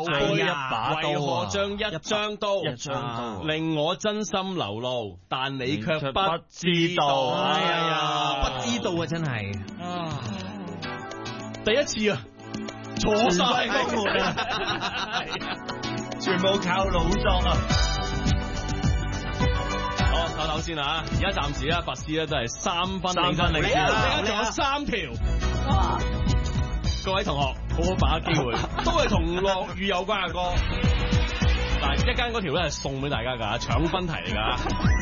後悔一把刀啊為何將一張刀令我真心流露，但你卻不知道。 哎呀，不知道啊，真係第一次啊，坐晒全部啊，全部靠老作啊！ 好，唞唞先啊！而家暫時咧，拔斯咧都係3分領先啦，仲有3條。各位同學，好好把握機會，都係同落雨有關嘅歌。但係一間嗰條咧係送俾大家㗎，搶分題嚟㗎。